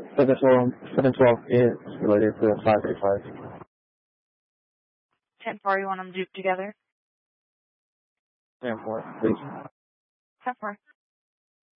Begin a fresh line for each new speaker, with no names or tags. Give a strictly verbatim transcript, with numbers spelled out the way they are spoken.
seven twelve, seven twelve is related to five eight five.
ten four, you want them to do together?
ten four, please.
ten four.